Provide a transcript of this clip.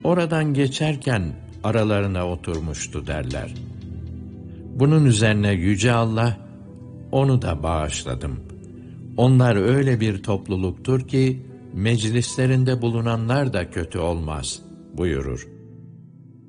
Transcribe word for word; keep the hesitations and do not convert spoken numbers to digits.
oradan geçerken aralarına oturmuştu derler. Bunun üzerine Yüce Allah, onu da bağışladım. Onlar öyle bir topluluktur ki, meclislerinde bulunanlar da kötü olmaz buyurur.